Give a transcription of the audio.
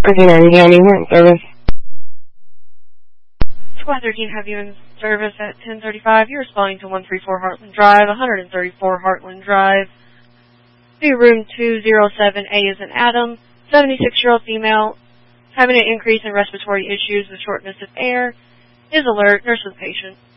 Henry County, we're in service. Squad 13 have you in service at 10:35. You're responding to 134 Heartland Drive, 134 Heartland Drive. To room 207A is an Adam, 76-year-old female, having an increase in respiratory issues with shortness of air, is alert, nurse with patient.